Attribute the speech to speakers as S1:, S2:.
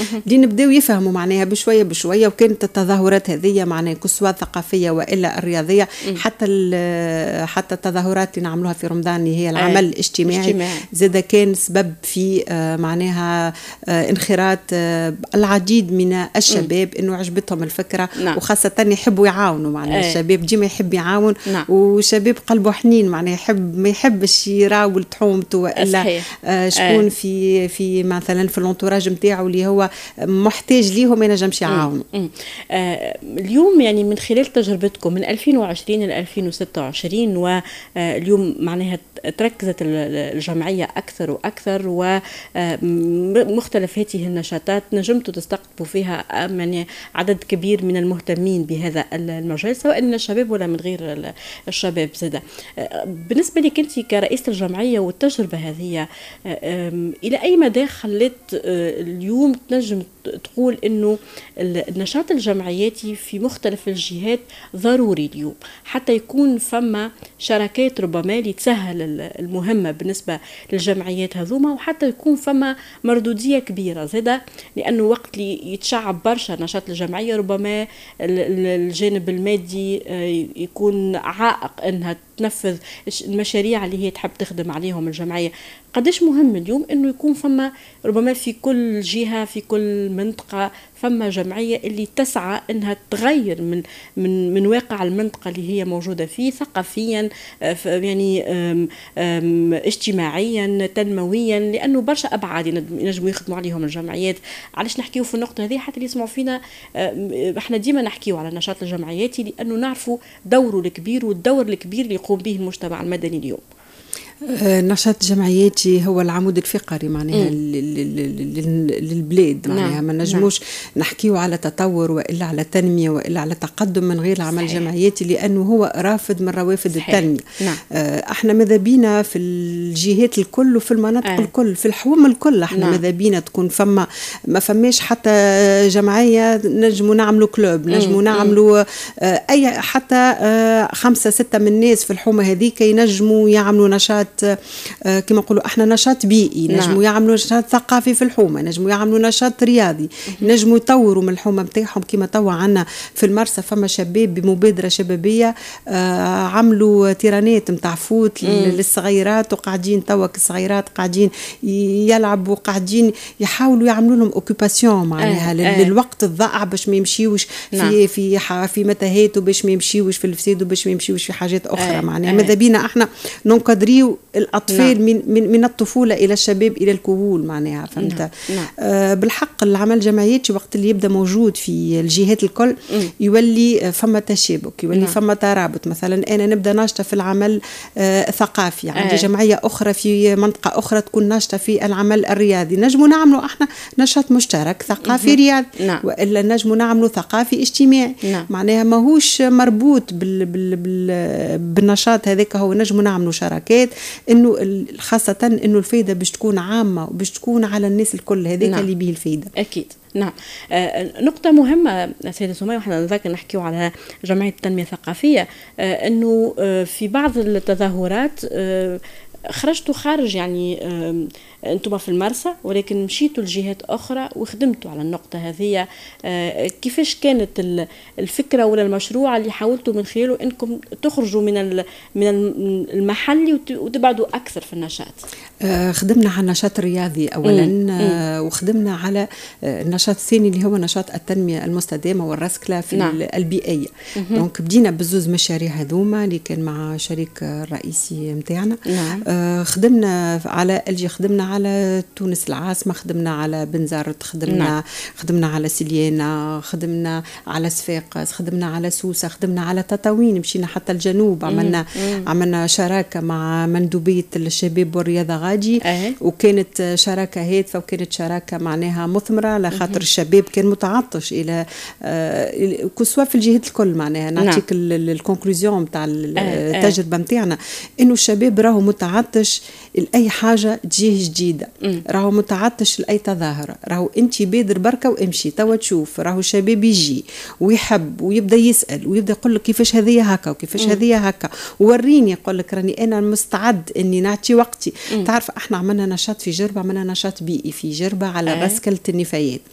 S1: اللي نبداو يفهموا معناها بشويه بشويه. وكانت التظاهرات هذه معناها كسوة ثقافيه والا الرياضيه، حتى التظاهرات اللي نعملوها في رمضان اللي هي العمل الاجتماعي زاد كان سبب في معناها انخراط العديد من الشباب انه عجبتهم الفكره. وخاصه يحبوا يعاونوا معناها الشباب ديما يحب يعاون. وشباب قلبه حنين معناها يحب ما يحبش يراول تحومته والا شكون في مثلا في الانتوراج نتاعو اللي هو محتاج ليهم ما ينجمش يعاونوا.
S2: اليوم يعني من خلال تجربتكم من 2020 ل 2026 واليوم معناها تركزت الجمعيه اكثر واكثر ومختلف هذه النشاطات نجمتوا تستقطبوا فيها يعني عدد كبير من المهتمين بهذا المجال سواء من الشباب ولا من غير الشباب زاده. بالنسبه لك انت كرئيسه الجمعيه والتجربه هذه الى اي مدى خلت اليوم تنجم تقول انه النشاط الجمعياتي في مختلف الجهات ضروري اليوم حتى يكون فما شراكات ربما لتسهل المهمه بالنسبه للجمعيات هذوما وحتى يكون فما مردوديه كبيره زاده، لانه وقت اللي يتشعب برشا نشاط الجمعيه ربما الجانب المادي يكون عائق انها تنفذ المشاريع اللي هي تحب تخدم عليهم الجمعيه. قديش مهم اليوم انه يكون فما ربما في كل جهه في كل منطقه فما جمعيه اللي تسعى انها تغير من واقع المنطقه اللي هي موجوده فيه ثقافيا يعني اجتماعيا تنمويا، لانه برشا ابعاد ينجموا يخدموا عليهم الجمعيات. علاش نحكيو في النقطه هذه حتى اللي يسمعوا فينا احنا ديما نحكيو على النشاط الجمعياتي لانه نعرفوا دوره الكبير والدور الكبير اللي يقوم به المجتمع المدني اليوم.
S1: النشاط الجمعياتي هو العمود الفقري معناها للبلاد معناها ما نجموش نحكيو على تطور والا على تنميه والا على تقدم من غير العمل الجمعياتي لانه هو رافد من روافد التنميه. احنا ماذا بينا في الجهات الكل وفي المناطق الكل في الحوم الكل احنا ماذا بينا تكون ما فماش حتى جمعيه نجموا نعملوا كلوب نجموا نعملوا اي حتى 5-6 من الناس في الحومه هذيك ينجموا يعملوا نشاط كما نقولوا احنا نشاط بيئي. نجموا يعملوا نشاط ثقافي في الحومه، نجموا يعملوا نشاط رياضي، نجموا يطوروا من الحومه نتاعهم كما توا عندنا في المرسى فما شباب بمبادره شبابيه عملوا تيرانات نتاع فوت للصغيرات وقاعدين توا الصغيرات قاعدين يلعبوا قاعدين يحاولوا يعملوا لهم اوكيباسيون معناها للوقت الضائع باش ما يمشيوش في متاهات وباش ما يمشيوش في الفساد وباش ما يمشيوش في حاجات اخرى معناها ماذا بينا احنا ننقدريو الأطفال من الطفولة إلى الشباب إلى الكهول معناها فهمت. بالحق العمل الجمعياتي وقت اللي يبدأ موجود في الجهات الكل يولي فما تشابك يولي فما ترابط. مثلا أنا نبدأ ناشطة في العمل ثقافي عندي جمعية أخرى في منطقة أخرى تكون ناشطة في العمل الرياضي نجموا نعملوا احنا نشاط مشترك ثقافي رياضي وإلا نجموا نعملوا ثقافي اجتماعي معناها ماهوش مربوط بالنشاط هذاك. هو نجموا نعملوا شراكات انه خاصه انه الفايده باش تكون عامه وباش تكون على الناس الكل هذاك اللي به الفايده
S2: اكيد. نعم نقطة مهمة سيدة سمية وحنا نذكر نحكيو على جمعية التنمية الثقافية انه في بعض التظاهرات خرجتوا خارج يعني انتم في المرسى ولكن مشيتوا لجهات اخرى وخدمتوا على النقطه هذه. كيفاش كانت الفكره ولا المشروع اللي حاولتوا من خلاله انكم تخرجوا من المحلي وتبعدوا اكثر في النشاط؟
S1: خدمنا على النشاط الرياضي اولا وخدمنا على النشاط الثاني اللي هو نشاط التنميه المستدامه والرسكله في البيئيه. دونك بدينا بزوز مشاريع هذوما اللي كان مع شريك رئيسي نتاعنا. خدمنا على الجي خدمنا على تونس العاصمة خدمنا على بنزرت خدمنا على سليانة خدمنا على صفاقس خدمنا على سوسة خدمنا على تطاوين مشينا حتى الجنوب عملنا شراكة مع مندوبية الشباب والرياضة غادي وكانت شراكة هادفة وكانت شراكة معناها مثمرة على خاطر الشباب كان متعطش إلى كسوا في الجهات الكل معناها نعطيك الكونكلوزيون متاع التجربة متاعنا إنه الشباب راهو متعطش لأي حاجة تجيه جديدة راهو متعطش لأي تظاهرة راهو انت بادر بركة وامشي توا تشوف راهو شباب يجي ويحب ويبدأ يسأل ويبدأ يقول لك كيفاش هذه هكا وكيفاش هذه هكا وريني يقول لك راني أنا مستعد إني نعطي وقتي. تعرف احنا عملنا نشاط في جربة عملنا نشاط بيئي في جربة على رسكلة النفايات